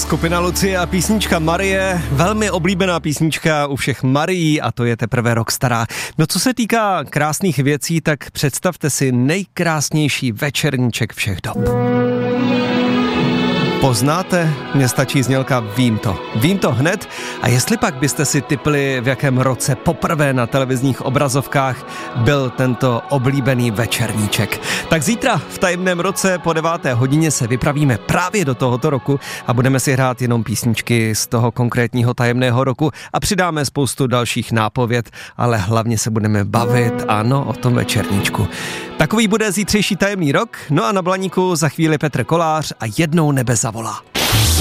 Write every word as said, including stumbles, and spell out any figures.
Skupina Lucie a písnička Marie, velmi oblíbená písnička u všech Marií a to je teprve rok stará. No co se týká krásných věcí, tak představte si nejkrásnější večerníček všech dob. Poznáte? Mně stačí znělka Vím to. Vím to hned a jestli pak byste si tipli, v jakém roce poprvé na televizních obrazovkách byl tento oblíbený večerníček. Tak zítra v tajemném roce po deváté hodině se vypravíme právě do tohoto roku a budeme si hrát jenom písničky z toho konkrétního tajemného roku a přidáme spoustu dalších nápověd, ale hlavně se budeme bavit, ano, o tom večerníčku. Takový bude zítřejší tajemný rok, no a na Blaníku za chvíli Petr Kolář a jednou nebe zavolá.